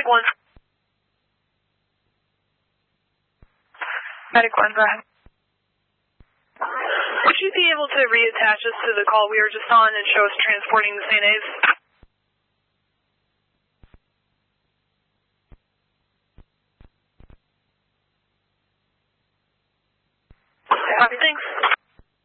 Medic 1. Medic 1, go ahead. Would you be able to reattach us to the call we were just on and show us transporting the CNAs? Everything?